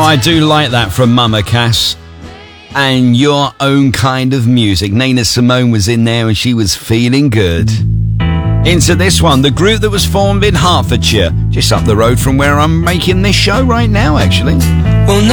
I do like that from Mama Cass. And your own kind of music. Nina Simone was in there and she was feeling good. Into this one, the group that was formed in Hertfordshire, just up the road from where I'm making this show right now, actually. Well,